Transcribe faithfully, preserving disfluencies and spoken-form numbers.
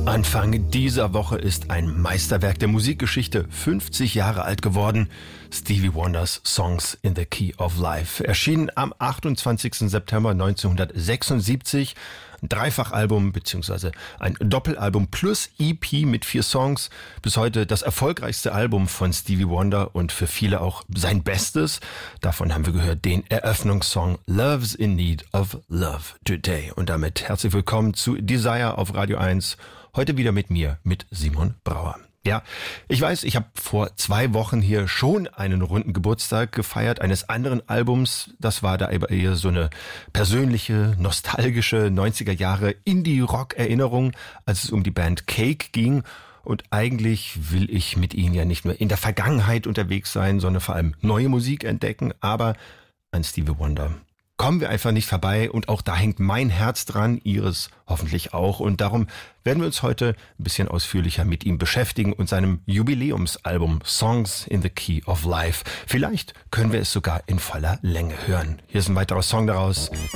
Anfang dieser Woche ist ein Meisterwerk der Musikgeschichte fünfzig Jahre alt geworden. Stevie Wonders Songs in the Key of Life erschien am achtundzwanzigsten September neunzehnhundertsechsundsiebzig. Ein Dreifachalbum bzw. ein Doppelalbum plus E P mit vier Songs. Bis heute das erfolgreichste Album von Stevie Wonder und für viele auch sein Bestes. Davon haben wir gehört den Eröffnungssong Love's in Need of Love Today. Und damit herzlich willkommen zu Desire auf Radio eins. Heute wieder mit mir, mit Simon Brauer. Ja, ich weiß, ich habe vor zwei Wochen hier schon einen runden Geburtstag gefeiert eines anderen Albums. Das war da aber eher so eine persönliche, nostalgische neunziger Jahre Indie-Rock-Erinnerung, als es um die Band Cake ging. Und eigentlich will ich mit Ihnen ja nicht nur in der Vergangenheit unterwegs sein, sondern vor allem neue Musik entdecken. Aber an Stevie Wonder kommen wir einfach nicht vorbei und auch da hängt mein Herz dran, Ihres hoffentlich auch. Und darum werden wir uns heute ein bisschen ausführlicher mit ihm beschäftigen und seinem Jubiläumsalbum Songs in the Key of Life. Vielleicht können wir es sogar in voller Länge hören. Hier ist ein weiterer Song daraus.